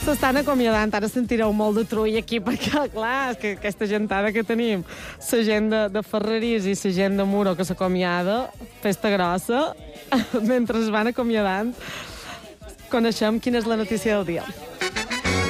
s'estan acomiadant. Ara sentireu molt de trull aquí, perquè, clar, és que aquesta gentada que tenim, la gent de Ferrarís i la gent de Muro que s'acomiada, festa grossa, mentre es van acomiadant, coneixem quina és la notícia del dia.